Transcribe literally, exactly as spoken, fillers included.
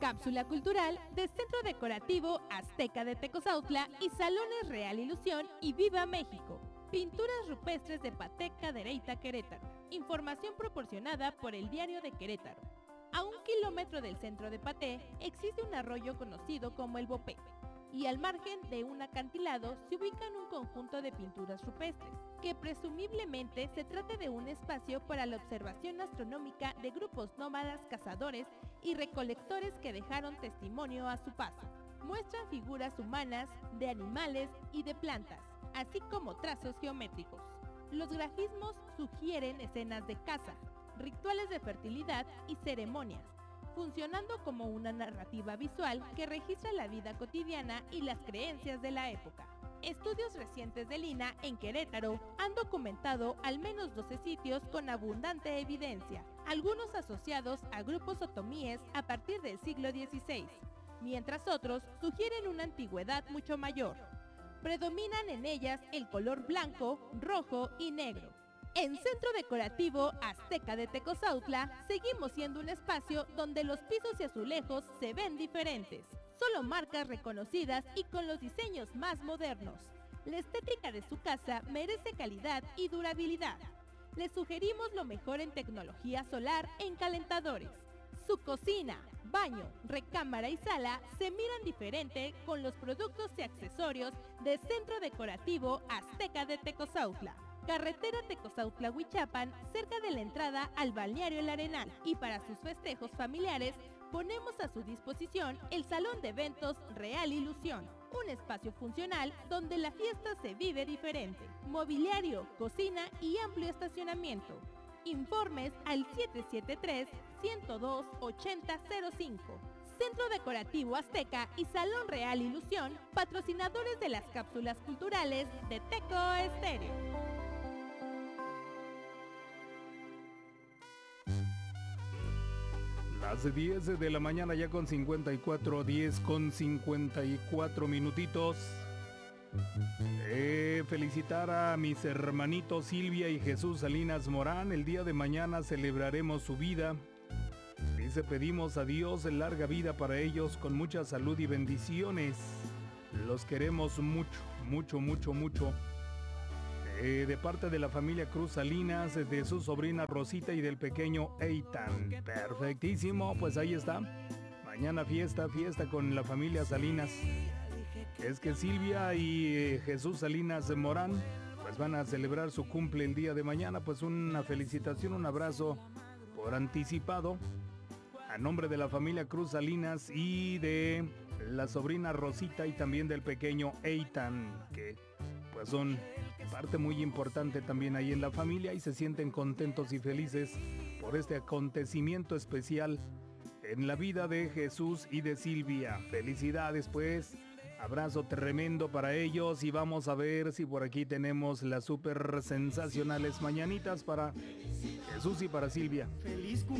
Cápsula cultural de Centro Decorativo Azteca de Tecozautla y Salones Real Ilusión y Viva México. Pinturas rupestres de Patek Cadereyta, Querétaro. Información proporcionada por el Diario de Querétaro. A un kilómetro del centro de Paté existe un arroyo conocido como el Bopé, y al margen de un acantilado se ubican un conjunto de pinturas rupestres, que presumiblemente se trata de un espacio para la observación astronómica de grupos nómadas cazadores y recolectores que dejaron testimonio a su paso. Muestran figuras humanas, de animales y de plantas, así como trazos geométricos. Los grafismos sugieren escenas de caza, rituales de fertilidad y ceremonias, funcionando como una narrativa visual que registra la vida cotidiana y las creencias de la época. Estudios recientes del I N A en Querétaro han documentado al menos doce sitios con abundante evidencia, algunos asociados a grupos otomíes a partir del siglo dieciséis, mientras otros sugieren una antigüedad mucho mayor. Predominan en ellas el color blanco, rojo y negro. En Centro Decorativo Azteca de Tecozautla seguimos siendo un espacio donde los pisos y azulejos se ven diferentes. Solo marcas reconocidas y con los diseños más modernos. La estética de su casa merece calidad y durabilidad. Les sugerimos lo mejor en tecnología solar en calentadores. Su cocina, baño, recámara y sala se miran diferente con los productos y accesorios de Centro Decorativo Azteca de Tecozautla. Carretera Tecozautla-Huichapan, cerca de la entrada al balneario El Arenal. Y para sus festejos familiares, ponemos a su disposición el Salón de Eventos Real Ilusión, un espacio funcional donde la fiesta se vive diferente. Mobiliario, cocina y amplio estacionamiento. Informes al siete siete tres, uno cero dos, ocho cero cero cinco. Centro Decorativo Azteca y Salón Real Ilusión, patrocinadores de las cápsulas culturales de Teco Estéreo. Las diez de la mañana ya con cincuenta y cuatro, diez con cincuenta y cuatro minutitos. Eh, felicitar a mis hermanitos Silvia y Jesús Salinas Morán. El día de mañana celebraremos su vida. Dice, pedimos a Dios larga vida para ellos con mucha salud y bendiciones. Los queremos mucho, mucho, mucho, mucho. Eh, de parte de la familia Cruz Salinas, de su sobrina Rosita y del pequeño Eitan. Perfectísimo, pues ahí está. Mañana fiesta, fiesta con la familia Salinas. Es que Silvia y eh, Jesús Salinas Morán pues van a celebrar su cumple el día de mañana. Pues una felicitación, un abrazo por anticipado a nombre de la familia Cruz Salinas y de la sobrina Rosita y también del pequeño Eitan, que pues son parte muy importante también ahí en la familia y se sienten contentos y felices por este acontecimiento especial en la vida de Jesús y de Silvia. Felicidades pues, abrazo tremendo para ellos y vamos a ver si por aquí tenemos las súper sensacionales mañanitas para Jesús y para Silvia. Feliz